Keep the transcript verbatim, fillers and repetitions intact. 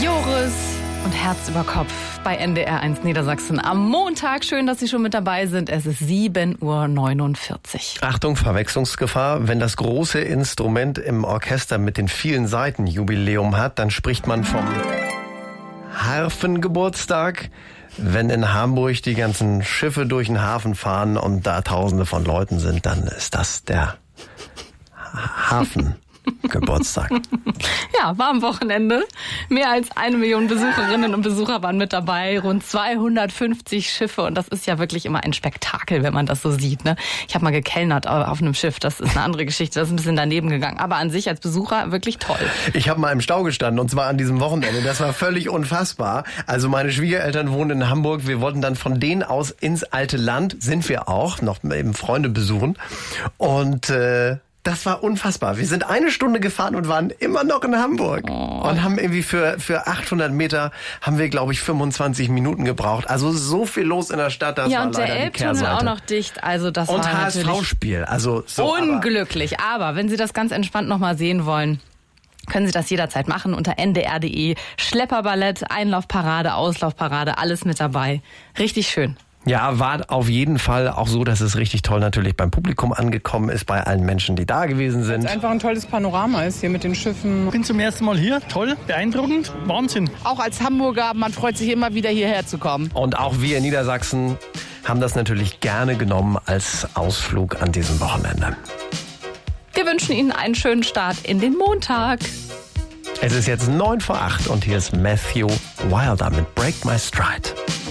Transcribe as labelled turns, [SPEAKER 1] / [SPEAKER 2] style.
[SPEAKER 1] Joris und Herz über Kopf bei N D R eins Niedersachsen am Montag. Schön, dass Sie schon mit dabei sind. Es ist sieben Uhr neunundvierzig.
[SPEAKER 2] Achtung, Verwechslungsgefahr. Wenn das große Instrument im Orchester mit den vielen Saiten Jubiläum hat, dann spricht man vom Harfengeburtstag. Wenn in Hamburg die ganzen Schiffe durch den Hafen fahren und da Tausende von Leuten sind, dann ist das der Hafengeburtstag.
[SPEAKER 1] Ja, war am Wochenende. Mehr als eine Million Besucherinnen und Besucher waren mit dabei, rund zweihundertfünfzig Schiffe, und das ist ja wirklich immer ein Spektakel, wenn man das so sieht, ne? Ich habe mal gekellnert auf einem Schiff, das ist eine andere Geschichte, das ist ein bisschen daneben gegangen, aber an sich als Besucher wirklich toll.
[SPEAKER 2] Ich habe mal im Stau gestanden, und zwar an diesem Wochenende, das war völlig unfassbar. Also meine Schwiegereltern wohnen in Hamburg, wir wollten dann von denen aus ins alte Land, sind wir auch, noch eben Freunde besuchen, und äh, das war unfassbar. Wir sind eine Stunde gefahren und waren immer noch in Hamburg. Oh. Und haben irgendwie für für achthundert Meter haben wir, glaube ich, fünfundzwanzig Minuten gebraucht. Also so viel los in der Stadt, das
[SPEAKER 1] ja,
[SPEAKER 2] war
[SPEAKER 1] und
[SPEAKER 2] leider
[SPEAKER 1] der
[SPEAKER 2] die Kehrseite.
[SPEAKER 1] Elbtunnel auch noch dicht. Also das
[SPEAKER 2] und
[SPEAKER 1] war
[SPEAKER 2] H S V-Spiel. Also so,
[SPEAKER 1] unglücklich. Aber, aber wenn Sie das ganz entspannt nochmal sehen wollen, können Sie das jederzeit machen unter n d r punkt d e. Schlepperballett, Einlaufparade, Auslaufparade, alles mit dabei. Richtig schön.
[SPEAKER 2] Ja, war auf jeden Fall auch so, dass es richtig toll natürlich beim Publikum angekommen ist, bei allen Menschen, die da gewesen sind.
[SPEAKER 3] Es einfach ein tolles Panorama ist hier mit den Schiffen.
[SPEAKER 4] Ich bin zum ersten Mal hier. Toll, beeindruckend, Wahnsinn.
[SPEAKER 3] Auch als Hamburger, man freut sich immer wieder hierher zu kommen.
[SPEAKER 2] Und auch wir in Niedersachsen haben das natürlich gerne genommen als Ausflug an diesem Wochenende.
[SPEAKER 1] Wir wünschen Ihnen einen schönen Start in den Montag.
[SPEAKER 2] Es ist jetzt neun vor acht und hier ist Matthew Wilder mit Break My Stride.